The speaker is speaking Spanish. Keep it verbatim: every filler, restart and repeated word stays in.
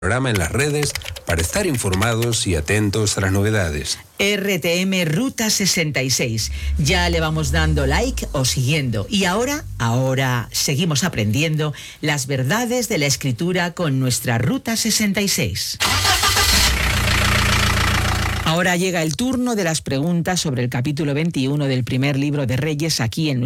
programa en las redes para estar informados y atentos a las novedades. R T M Ruta sesenta y seis. Ya le vamos dando like o siguiendo. Y ahora, ahora seguimos aprendiendo las verdades de la escritura con nuestra Ruta sesenta y seis. Ahora llega el turno de las preguntas sobre el capítulo veintiuno del primer libro de Reyes aquí en